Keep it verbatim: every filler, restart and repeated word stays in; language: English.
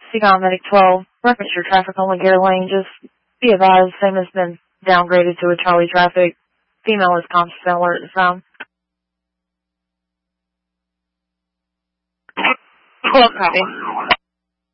Seagon Medic twelve, reference your traffic only gear lane. Just be advised, same has been downgraded to a Charlie traffic. Female is conscious and alert at the time. twelve copy.